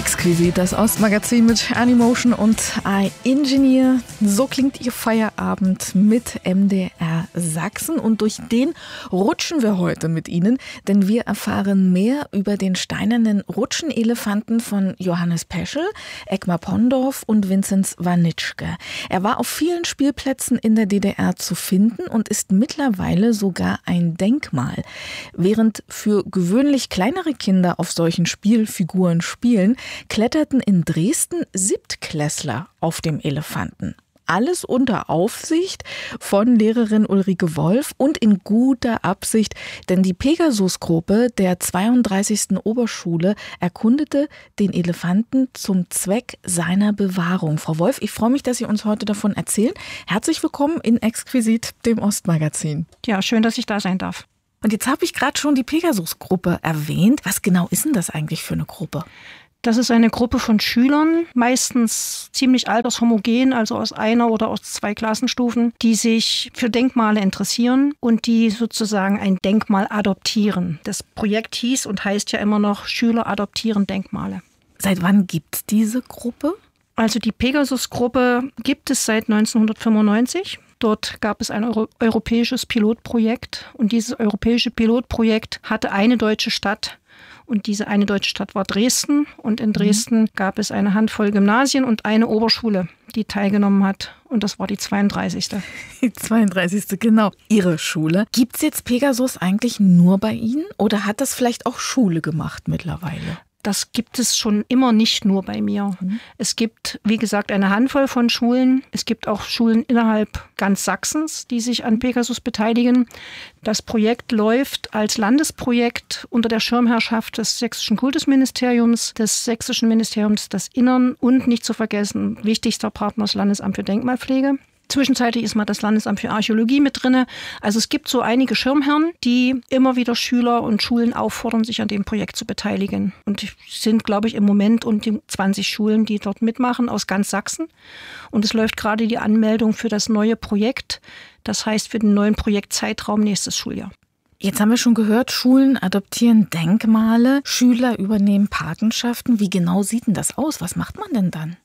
Exquisit, das Ostmagazin mit Animotion und iEngineer. So klingt Ihr Feierabend mit MDR Sachsen und durch den rutschen wir heute mit Ihnen, denn wir erfahren mehr über den steinernen Rutschenelefanten von Johannes Peschel, Eckmar Pondorf und Vinzenz Wanitschke. Er war auf vielen Spielplätzen in der DDR zu finden und ist mittlerweile sogar ein Denkmal. Während für gewöhnlich kleinere Kinder auf solchen Spielfiguren spielen, kletterten in Dresden Siebtklässler auf dem Elefanten. Alles unter Aufsicht von Lehrerin Ulrike Wolf und in guter Absicht, denn die Pegasus-Gruppe der 32. Oberschule erkundete den Elefanten zum Zweck seiner Bewahrung. Frau Wolf, ich freue mich, dass Sie uns heute davon erzählen. Herzlich willkommen in Exquisit, dem Ostmagazin. Ja, schön, dass ich da sein darf. Und jetzt habe ich gerade schon die Pegasus-Gruppe erwähnt. Was genau ist denn das eigentlich für eine Gruppe? Das ist eine Gruppe von Schülern, meistens ziemlich altershomogen, also aus einer oder aus 2 Klassenstufen, die sich für Denkmale interessieren und die sozusagen ein Denkmal adoptieren. Das Projekt hieß und heißt ja immer noch Schüler adoptieren Denkmale. Seit wann gibt es diese Gruppe? Also die Pegasus-Gruppe gibt es seit 1995. Dort gab es ein europäisches Pilotprojekt und dieses europäische Pilotprojekt hatte eine deutsche Stadt. Und diese eine deutsche Stadt war Dresden. Und in Dresden gab es eine Handvoll Gymnasien und eine Oberschule, die teilgenommen hat. Und das war die 32. Die 32. genau. Ihre Schule. Gibt es jetzt Pegasus eigentlich nur bei Ihnen? Oder hat das vielleicht auch Schule gemacht mittlerweile? Das gibt es schon immer nicht nur bei mir. Es gibt, wie gesagt, eine Handvoll von Schulen. Es gibt auch Schulen innerhalb ganz Sachsens, die sich an Pegasus beteiligen. Das Projekt läuft als Landesprojekt unter der Schirmherrschaft des Sächsischen Kultusministeriums, des Sächsischen Ministeriums des Innern und nicht zu vergessen, wichtigster Partner das Landesamt für Denkmalpflege. Zwischenzeitlich ist mal das Landesamt für Archäologie mit drin. Also es gibt so einige Schirmherren, die immer wieder Schüler und Schulen auffordern, sich an dem Projekt zu beteiligen. Und es sind, glaube ich, im Moment um die 20 Schulen, die dort mitmachen, aus ganz Sachsen. Und es läuft gerade die Anmeldung für das neue Projekt. Das heißt für den neuen Projektzeitraum nächstes Schuljahr. Jetzt haben wir schon gehört, Schulen adoptieren Denkmale, Schüler übernehmen Patenschaften. Wie genau sieht denn das aus? Was macht man denn dann?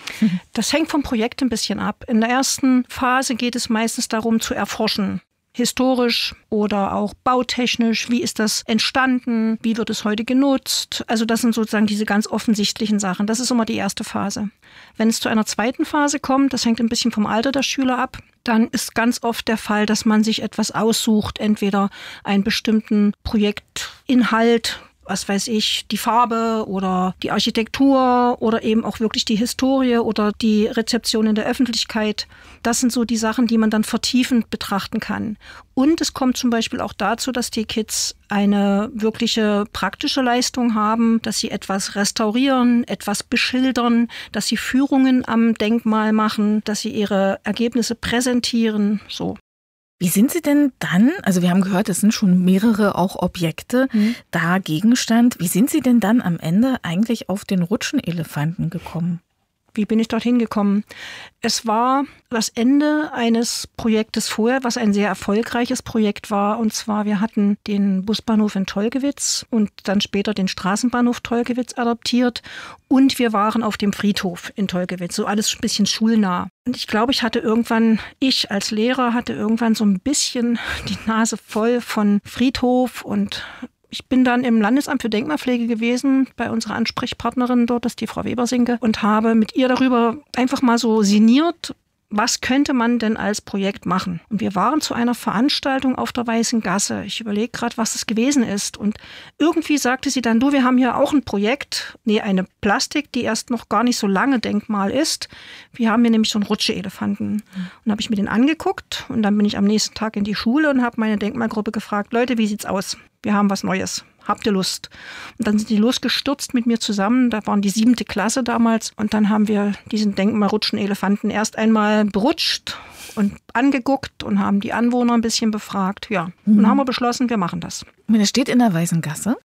Das hängt vom Projekt ein bisschen ab. In der ersten Phase geht es meistens darum zu erforschen. Historisch oder auch bautechnisch, wie ist das entstanden, wie wird es heute genutzt? Also das sind sozusagen diese ganz offensichtlichen Sachen. Das ist immer die erste Phase. Wenn es zu einer zweiten Phase kommt, das hängt ein bisschen vom Alter der Schüler ab, dann ist ganz oft der Fall, dass man sich etwas aussucht, entweder einen bestimmten Projektinhalt, was weiß ich, die Farbe oder die Architektur oder eben auch wirklich die Historie oder die Rezeption in der Öffentlichkeit. Das sind so die Sachen, die man dann vertiefend betrachten kann. Und es kommt zum Beispiel auch dazu, dass die Kids eine wirkliche praktische Leistung haben, dass sie etwas restaurieren, etwas beschildern, dass sie Führungen am Denkmal machen, dass sie ihre Ergebnisse präsentieren, so. Wie sind Sie denn dann, also wir haben gehört, es sind schon mehrere auch Objekte da Gegenstand. Wie sind Sie denn dann am Ende eigentlich auf den Rutschenelefanten gekommen? Wie bin ich dorthin gekommen? Es war das Ende eines Projektes vorher, was ein sehr erfolgreiches Projekt war. Und zwar, wir hatten den Busbahnhof in Tolgewitz und dann später den Straßenbahnhof Tolgewitz adoptiert. Und wir waren auf dem Friedhof in Tolgewitz, so alles ein bisschen schulnah. Und ich glaube, ich als Lehrer hatte irgendwann so ein bisschen die Nase voll von Friedhof und ich bin dann im Landesamt für Denkmalpflege gewesen, bei unserer Ansprechpartnerin dort, das ist die Frau Webersinke, und habe mit ihr darüber einfach mal so sinniert, was könnte man denn als Projekt machen? Und wir waren zu einer Veranstaltung auf der Weißen Gasse. Ich überlege gerade, was das gewesen ist. Und irgendwie sagte sie dann, du, wir haben hier auch ein Projekt, eine Plastik, die erst noch gar nicht so lange Denkmal ist. Wir haben hier nämlich so einen Rutscheelefanten. Und habe ich mir den angeguckt und dann bin ich am nächsten Tag in die Schule und habe meine Denkmalgruppe gefragt, Leute, wie sieht's aus? Wir haben was Neues. Habt ihr Lust? Und dann sind die losgestürzt mit mir zusammen. Da waren die 7. Klasse damals. Und dann haben wir diesen Denkmal-Rutschen-Elefanten erst einmal berutscht und angeguckt und haben die Anwohner ein bisschen befragt. Ja, und haben wir beschlossen, wir machen das. Der steht in der Weißen Gasse? Ja.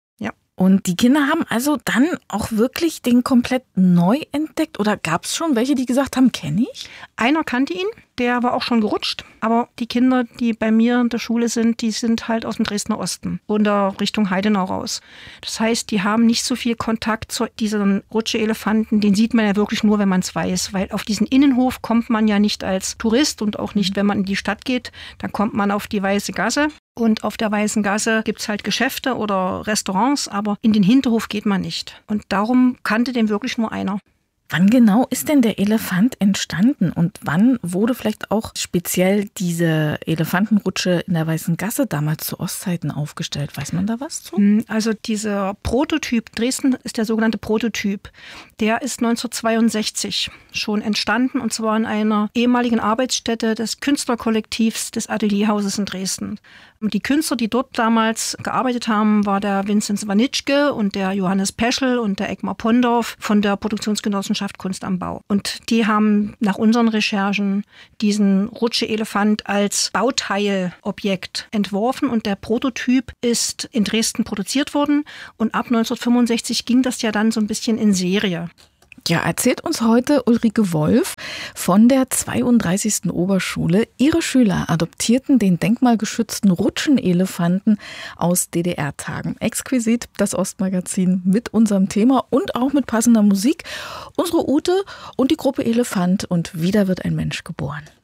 Und die Kinder haben also dann auch wirklich den komplett neu entdeckt? Oder gab es schon welche, die gesagt haben, kenne ich? Einer kannte ihn, der war auch schon gerutscht. Aber die Kinder, die bei mir in der Schule sind, die sind halt aus dem Dresdner Osten oder Richtung Heidenau raus. Das heißt, die haben nicht so viel Kontakt zu diesen Rutscheelefanten. Den sieht man ja wirklich nur, wenn man es weiß. Weil auf diesen Innenhof kommt man ja nicht als Tourist und auch nicht, wenn man in die Stadt geht. Dann kommt man auf die Weiße Gasse. Und auf der Weißen Gasse gibt's halt Geschäfte oder Restaurants, aber in den Hinterhof geht man nicht. Und darum kannte den wirklich nur einer. Wann genau ist denn der Elefant entstanden und wann wurde vielleicht auch speziell diese Elefantenrutsche in der Weißen Gasse damals zu Ostzeiten aufgestellt? Weiß man da was zu? Also dieser Prototyp, Dresden ist der sogenannte Prototyp, der ist 1962 schon entstanden und zwar in einer ehemaligen Arbeitsstätte des Künstlerkollektivs des Atelierhauses in Dresden. Die Künstler, die dort damals gearbeitet haben, war der Vinzenz Wanitschke und der Johannes Peschel und der Egmar Pondorf von der Produktionsgenossenschaft Kunst am Bau. Und die haben nach unseren Recherchen diesen Rutscheelefant als Bauteilobjekt entworfen und der Prototyp ist in Dresden produziert worden und ab 1965 ging das ja dann so ein bisschen in Serie. Ja, erzählt uns heute Ulrike Wolf von der 32. Oberschule. Ihre Schüler adoptierten den denkmalgeschützten Rutschenelefanten aus DDR-Tagen. Exquisit, das Ostmagazin mit unserem Thema und auch mit passender Musik. Unsere Ute und die Gruppe Elefant und wieder wird ein Mensch geboren.